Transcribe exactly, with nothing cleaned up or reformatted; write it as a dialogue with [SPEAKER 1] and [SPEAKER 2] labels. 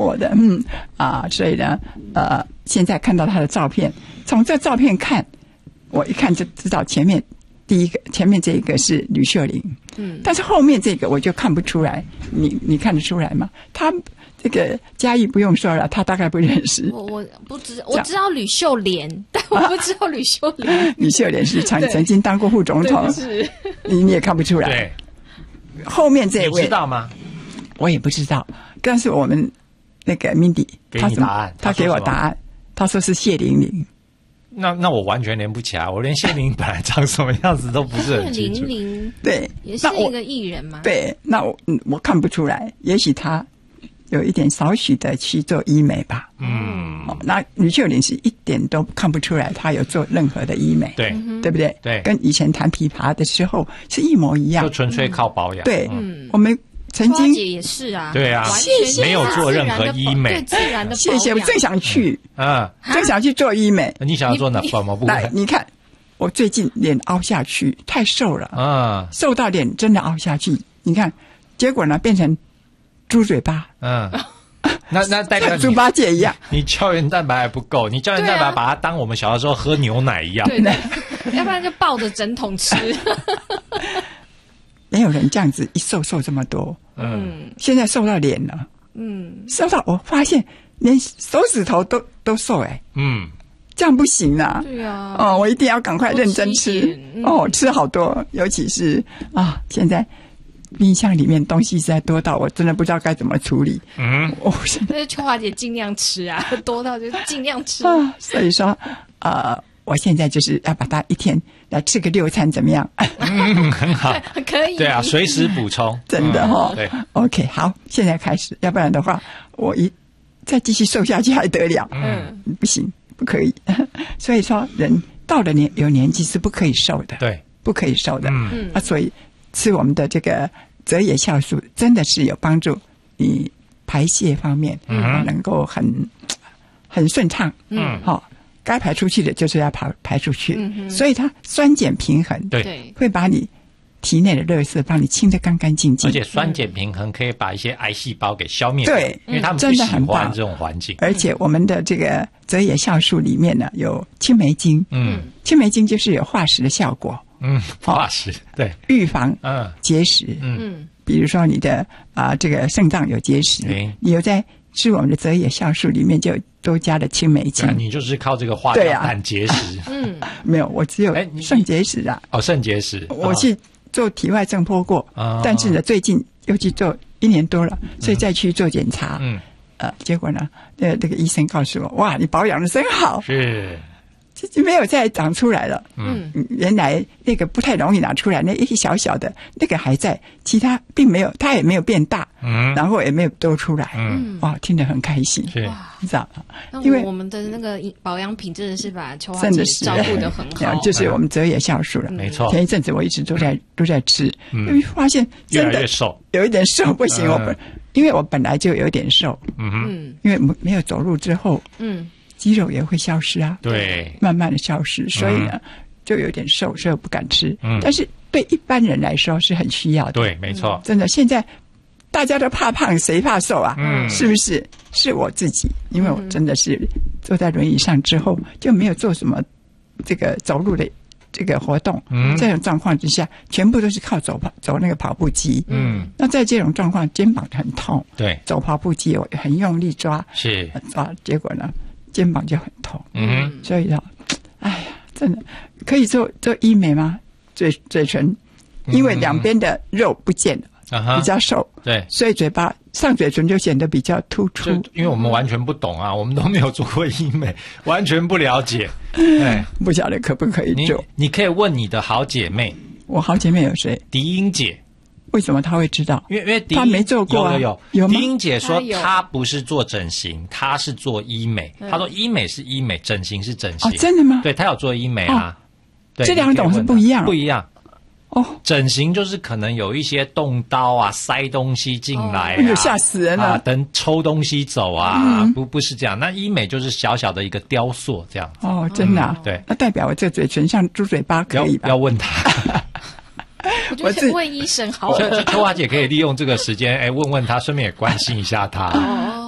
[SPEAKER 1] 我的，嗯啊，所以呢，呃，现在看到他的照片，从这照片看，我一看就知道前面第一个前面这一个是吕秀玲，嗯，但是后面这个我就看不出来，你你看得出来吗？他这个嘉义不用说了，他大概不认识。
[SPEAKER 2] 我我不知我知道吕秀莲，但我不知道吕秀莲。
[SPEAKER 1] 吕秀莲是曾曾经当过副总统，
[SPEAKER 2] 是
[SPEAKER 1] 你你也看不出来。
[SPEAKER 3] 对，
[SPEAKER 1] 后面这位
[SPEAKER 3] 你知道吗？
[SPEAKER 1] 我也不知道，但是我们那个 Mindy
[SPEAKER 3] 给你答案，
[SPEAKER 1] 他给我答案，他说是谢玲玲。
[SPEAKER 3] 那那我完全连不起来，我连谢玲本来长什么样子都不是很清楚。
[SPEAKER 2] 谢玲玲
[SPEAKER 1] 对，
[SPEAKER 2] 也是一个艺人嘛。
[SPEAKER 1] 对，那我嗯我看不出来，也许他有一点少许的去做医美吧。
[SPEAKER 3] 嗯，
[SPEAKER 1] 哦，那吕秀玲是一点都看不出来他有做任何的医美，
[SPEAKER 3] 对，
[SPEAKER 1] 对不对？
[SPEAKER 3] 对，
[SPEAKER 1] 跟以前弹琵琶的时候是一模一样，
[SPEAKER 3] 就纯粹靠保养。
[SPEAKER 1] 对，
[SPEAKER 2] 嗯，
[SPEAKER 1] 我们曾经
[SPEAKER 2] 姐也是啊，
[SPEAKER 3] 对啊，没有做任何医美，
[SPEAKER 2] 对自然的。
[SPEAKER 1] 谢谢，我正想去，
[SPEAKER 3] 嗯，
[SPEAKER 1] 正想去做医美。
[SPEAKER 3] 你想要做哪什么部分？
[SPEAKER 1] 来，你看我最近脸凹下去，太瘦了，
[SPEAKER 3] 嗯，
[SPEAKER 1] 瘦到脸真的凹下去。你看，结果呢变成猪嘴巴，
[SPEAKER 3] 嗯。那那代表
[SPEAKER 1] 猪八戒一样，
[SPEAKER 3] 你胶原蛋白还不够，你胶原蛋白把它当我们小的时候喝牛奶一样，
[SPEAKER 2] 对的，要不然就抱着整桶吃。
[SPEAKER 1] 没有人这样子一瘦瘦这么多，嗯，现在瘦到脸了，嗯，瘦到我发现连手指头都都瘦哎、欸，嗯，这样不行啊，
[SPEAKER 2] 对啊，
[SPEAKER 1] 哦，我一定要赶快认真吃，嗯、哦，吃好多，尤其是啊，现在。冰箱里面东西实在多到我真的不知道该怎么处理。嗯，我
[SPEAKER 2] 那是秋华姐尽量吃啊，多到就尽量吃
[SPEAKER 1] 啊。所以说，呃，我现在就是要把它一天来吃个六餐，怎么样？
[SPEAKER 3] 嗯，很好，
[SPEAKER 2] 可以。
[SPEAKER 3] 对啊，随时补充，
[SPEAKER 1] 真的哈、哦。
[SPEAKER 3] 对
[SPEAKER 1] ，OK， 好，现在开始，要不然的话，我一再继续瘦下去还得了？嗯，不行，不可以。所以说，人到了年有年纪是不可以瘦的，
[SPEAKER 3] 对，
[SPEAKER 1] 不可以瘦的。
[SPEAKER 3] 嗯，
[SPEAKER 1] 啊，所以。吃我们的这个泽野酵素真的是有帮助你排泄方面，嗯，能够很很顺畅，嗯，好、哦，该排出去的就是要排排出去，嗯，所以它酸碱平衡，
[SPEAKER 3] 对，
[SPEAKER 1] 会把你体内的垃圾帮你清得干干净净，
[SPEAKER 3] 而且酸碱平衡可以把一些癌细胞给消灭，
[SPEAKER 1] 对，
[SPEAKER 3] 因为他们不喜欢这种环境，
[SPEAKER 1] 而且我们的这个泽野酵素里面呢有青霉精，嗯，青霉精就是有化石的效果。
[SPEAKER 3] 嗯，化石、哦、对，
[SPEAKER 1] 预防嗯结石嗯，比如说你的啊、呃、这个肾脏有结石，你有在吃我们的泽野酵素里面就都加了青霉精，
[SPEAKER 3] 你就是靠这个化掉胆结石，嗯，
[SPEAKER 1] 没有，我只有肾结石啊，
[SPEAKER 3] 哦，肾结石，
[SPEAKER 1] 我去做体外震波过，哦、但是呢最近又去做一年多了，所以再去做检查，嗯，呃，结果呢，呃，这个医生告诉我，哇，你保养的真好，
[SPEAKER 3] 是。
[SPEAKER 1] 就没有再长出来了。嗯，原来那个不太容易拿出来，那一小小的那个还在，其他并没有，它也没有变大，嗯，然后也没有多出来。嗯，哇，听得很开心，
[SPEAKER 3] 是，
[SPEAKER 1] 你知道吗？
[SPEAKER 2] 因为我们的那个保养品真的是把秋花姐照顾得很好，
[SPEAKER 1] 就是我们泽野酵素了，
[SPEAKER 3] 没错。
[SPEAKER 1] 前一阵子我一直都在都在吃，嗯，发现真的
[SPEAKER 3] 越来越瘦，
[SPEAKER 1] 有一点瘦不行，我本因为我本来就有一点瘦，嗯哼，因为没有走路之后，嗯。肌肉也会消失啊，
[SPEAKER 3] 对，
[SPEAKER 1] 慢慢的消失，所以呢，嗯、就有点瘦，所以我不敢吃。嗯，但是对一般人来说是很需要的。
[SPEAKER 3] 对，没错，
[SPEAKER 1] 真的，现在大家都怕胖，谁怕瘦啊？嗯，是不是？是我自己，因为我真的是坐在轮椅上之后就没有做什么这个走路的这个活动。嗯，这种状况之下，全部都是靠走跑走那个跑步机。嗯，那在这种状况，肩膀很痛。
[SPEAKER 3] 对，
[SPEAKER 1] 走跑步机我很用力抓，
[SPEAKER 3] 是
[SPEAKER 1] 抓，结果呢？肩膀就很痛，嗯，所以啊，哎呀，真的可以做做医美吗？嘴嘴唇，因为两边的肉不见了，嗯、比较瘦，
[SPEAKER 3] 对，
[SPEAKER 1] 所以嘴巴上嘴唇就显得比较突出。
[SPEAKER 3] 因为我们完全不懂啊，我们都没有做过医美，完全不了解，哎，
[SPEAKER 1] 不晓得可不可以做。
[SPEAKER 3] 你, 你可以问你的好姐妹，
[SPEAKER 1] 我好姐妹有谁？
[SPEAKER 3] 狄英姐。
[SPEAKER 1] 为什么她会知道？
[SPEAKER 3] 因为因为
[SPEAKER 1] 她没做过、啊，
[SPEAKER 3] 有有
[SPEAKER 1] 有。
[SPEAKER 3] 狄英姐说她不是做整形，她是做医美。她说医美是医美，整形是整形。
[SPEAKER 1] 哦，真的吗？
[SPEAKER 3] 对，她有做医美啊。哦、对，
[SPEAKER 1] 这两种是不一样，
[SPEAKER 3] 不一样。哦，整形就是可能有一些动刀啊，塞东西进来啊，
[SPEAKER 1] 吓、哦、死人了、
[SPEAKER 3] 啊！等抽东西走啊，嗯、不不是这样。那医美就是小小的一个雕塑这样子。
[SPEAKER 1] 哦，真的、啊
[SPEAKER 3] 嗯？对，
[SPEAKER 1] 那代表我这嘴唇像猪嘴巴可以吧？
[SPEAKER 3] 要, 要问她。
[SPEAKER 2] 我觉得问医生好了。
[SPEAKER 3] 秋华姐可以利用这个时间，哎，问问他，顺便也关心一下他。哦